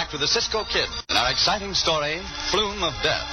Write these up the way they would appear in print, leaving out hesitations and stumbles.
back to the Cisco Kid in our exciting story, Flume of Death.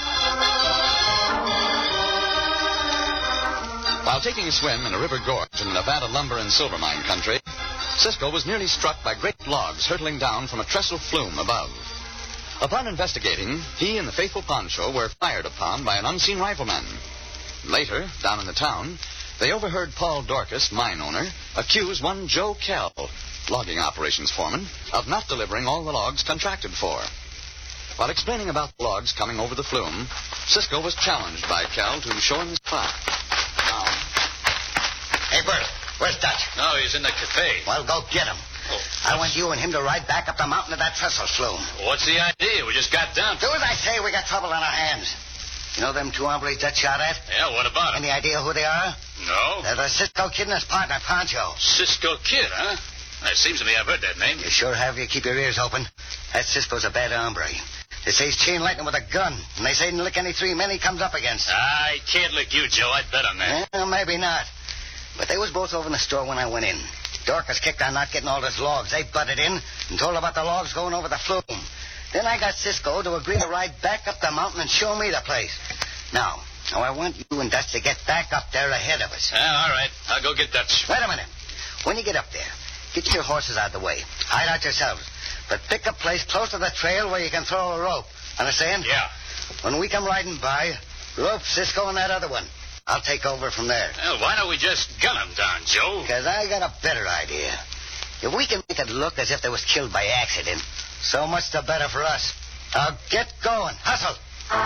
While taking a swim in a river gorge in the Nevada lumber and silver mine country, Cisco was nearly struck by great logs hurtling down from a trestle flume above. Upon investigating, he and the faithful Pancho were fired upon by an unseen rifleman. Later, down in the town, they overheard Paul Dorcas, mine owner, accuse one Joe Kell, logging operations foreman, of not delivering all the logs contracted for. While explaining about the logs coming over the flume, Cisco was challenged by Kell to show him his spot. Now. Hey, Bert, where's Dutch? No, he's in the cafe. Well, go get him. Oh, I want you and him to ride back up the mountain to that trestle flume. What's the idea? We just got down. Do as I say, we got trouble on our hands. You know them two hombres Dutch shot at? Yeah, what about them? Any idea who they are? No. They're the Cisco Kid and his partner, Pancho. Cisco Kid, huh? It seems to me I've heard that name. You sure have. You keep your ears open. That Cisco's a bad hombre. They say he's chain lightning with a gun, and they say he didn't lick any three men he comes up against. I can't lick you, Joe. I'd bet on that. Well, maybe not. But they was both over in the store when I went in. Dorcas kicked on not getting all those logs. They butted in and told about the logs going over the flume. Then I got Cisco to agree to ride back up the mountain and show me the place. Now I want you and Dutch to get back up there ahead of us. All right. I'll go get Dutch. Wait a minute. When you get up there, get your horses out of the way. Hide out yourselves. But pick a place close to the trail where you can throw a rope. Understand? Yeah. When we come riding by, rope Cisco and that other one. I'll take over from there. Well, why don't we just gun him down, Joe? Because I got a better idea. If we can make it look as if they was killed by accident, so much the better for us. Now get going. Hustle.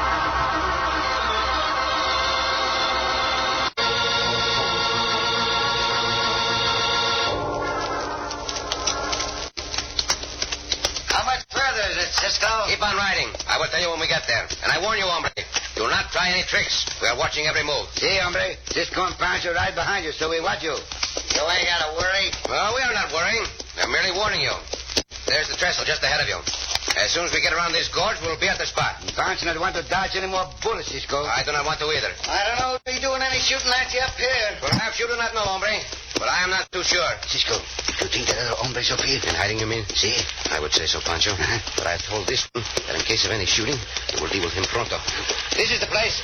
How much further is it, Cisco? Keep on riding. I will tell you when we get there. And I warn you, hombre, do not try any tricks. We are watching every move. See, hombre, Cisco and Pancho ride behind you, so we watch you. You ain't got to worry. Well, we are not worrying. We're merely warning you. There's the trestle just ahead of you. As soon as we get around this gorge, we'll be at the spot. Pancho doesn't want to dodge any more bullets, Cisco. I do not want to either. I don't know if he's doing any shooting at you up here. Perhaps you do not know, hombre, but I am not too sure. Cisco, you think that other hombre's up here? In hiding, you mean? See? I would say so, Pancho. But I've told this one that in case of any shooting, we will deal with him pronto. This is the place.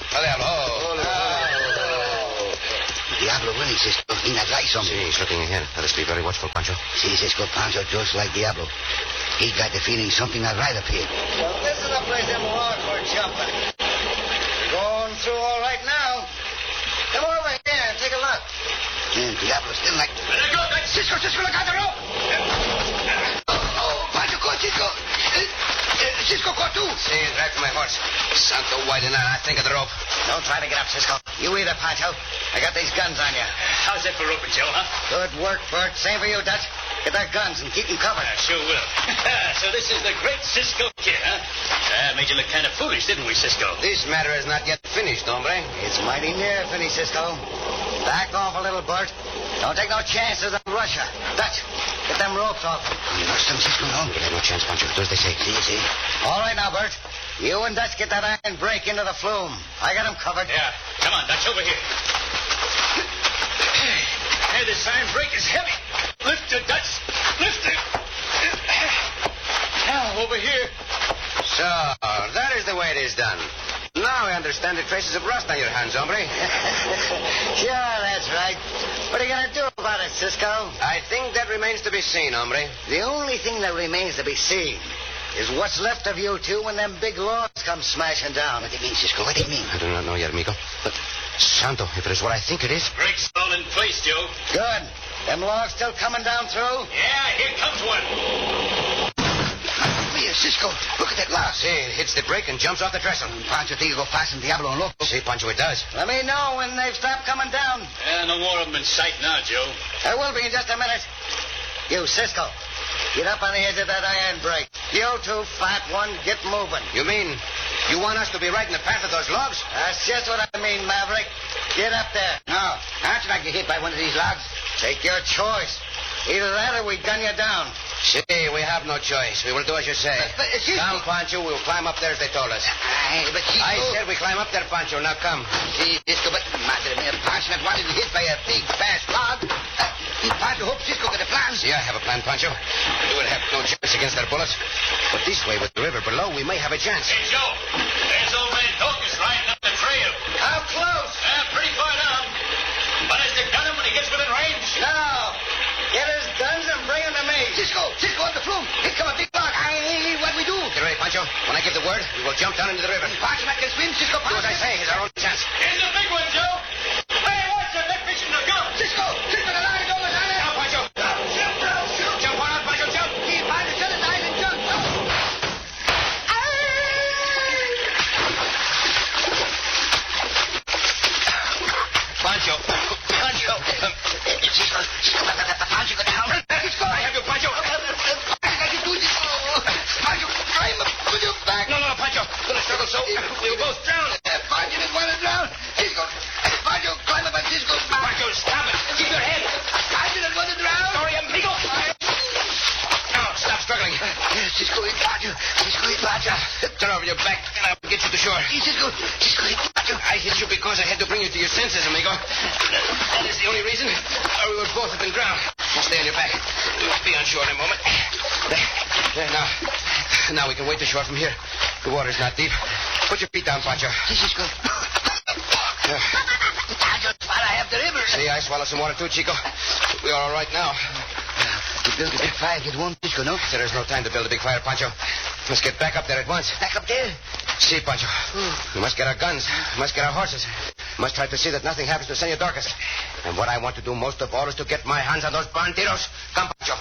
Diablo really, Cisco. He not like something. See, he's looking ahead. Let us be very watchful, Pancho. See, Cisco, Pancho just like Diablo. He got the feeling something not right up here. Well, this is the place them logs were jumping. We're going through all right now. Come over here and take a look. Man, Diablo's still like... Let go, Dutch. Cisco, look out the rope. Oh, Pancho, caught Cisco. Cisco caught too. See, right from my horse. Santo White and I think of the rope. Don't try to get up, Cisco. You either, Pancho. I got these guns on you. How's that for roping, Joe, huh? Good work, Bert. Same for you, Dutch. Get their guns and keep them covered. I sure will. So this is the great Cisco Kid, huh? Made you look kind of foolish, didn't we, Cisco? This matter is not yet finished, hombre. It's mighty near finished, Cisco. Back off a little, Bert. Don't take no chances on Russia. Dutch, get them ropes off. You lost them, Cisco, no? We have no chance, Pancho. Do as they say. See. All right now, Bert. You and Dutch get that iron brake into the flume. I got him covered. Yeah. Come on, Dutch, over here. Hey, this iron brake is heavy. Lift it, Dutch. Lift it. Now, over here. So, that is the way it is done. Now I understand the traces of rust on your hands, hombre. Sure, that's right. What are you going to do about it, Cisco? I think that remains to be seen, hombre. The only thing that remains to be seen is what's left of you two when them big logs come smashing down. What do you mean, Cisco? What do you mean? I do not know yet, amigo. But, Santo, if it is what I think it is... Brake's all in place, Joe. Good. Them logs still coming down through? Yeah, here comes one. Here, Cisco, look at that log. See, it hits the brake and jumps off the trestle. Pancho, think you go fasten Diablo and look. See, Pancho, it does. Let me know when they've stopped coming down. Yeah, no more of them in sight now, Joe. There will be in just a minute. You, Cisco, get up on the edge of that iron brake. You two, fat one, get moving. You mean you want us to be right in the path of those logs? That's just what I mean, Maverick. Get up there. No. Aren't you like get hit by one of these logs? Take your choice. Either that or we gun you down. See, we have no choice. We will do as you say. Cisco. Come, Pancho. We'll climb up there as they told us. But Cisco... I said we climb up there, Pancho. Now come. See, Cisco, but madre mia, Parsnip wanted to hit by a big, fast log. Pancho hopes Cisco got a plan. See, I have a plan, Pancho. We will have no chance against their bullets. But this way, with the river below, we may have a chance. Hey, Joe. There's old man Dorcas riding up the trail. How close? Pretty far down. But is to gun him when he gets within range? No. Get his guns and bring him to me. Cisco on the flume. Here come a big log. What we do? Get ready, Pancho. When I give the word, we will jump down into the river. Parsnip can swim, Cisco. Do as I say. It's our only chance. Here's the big one, Joe. Hey, watch it. They're fishing the gun. Cisco, the line is almost on it. Now, Pancho. Jump on out, Pancho. Jump. Keep on the other side and jump. Pancho. Cisco, Pancho, go down. Cisco, I have you, Pancho. Pancho, climb up with your back. No, Pancho. Don't struggle so. We'll both drown. Pancho didn't want to drown. Cisco, Pancho, climb up on Cisco's back. Pancho, stop it. Keep your head. Pancho didn't want to drown. Sorry, amigo. No, stop struggling. Cisco, Pancho. Turn over your back, and I'll get you to shore. Cisco, Pancho. I hit you because I had to bring you to your senses, amigo. That is the only reason, or we would both have been drowned. Now stay on your back. We'll be on shore in a moment. There, now we can wait to shore from here. The water's not deep. Put your feet down, Pancho. Cisco. Pancho, I have the river. See, I swallowed some water too, Chico. We're all right now. We built a big fire, get warm, Cisco, no? There is no time to build a big fire, Pancho. Let's get back up there at once. Back up there? See, Pancho. We must get our guns. We must get our horses. We must try to see that nothing happens to Senor Dorcas. And what I want to do most of all is to get my hands on those bandidos. Come, Pancho.